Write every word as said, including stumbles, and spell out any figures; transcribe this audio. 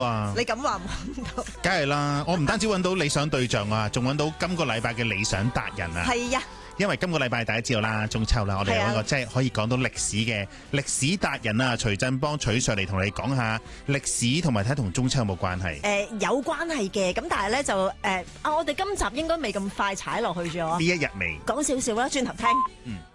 啊！ 你咁話唔到？ 梗係啦，我唔單止揾到理想對象啊，仲揾到今個禮拜嘅理想達人啊！ 係啊， 因為今個禮拜大家知道啦，中秋啦，我哋有一個即係可以講到歷史嘅歷史達人啊，徐振邦取上嚟同你講下歷史同埋睇同中秋有冇關係？ 誒、呃、有關係嘅，咁但係咧就誒、呃、啊，我哋今集應該未咁快踩落去咗。 呢一日未講少少啦，轉頭聽。 嗯。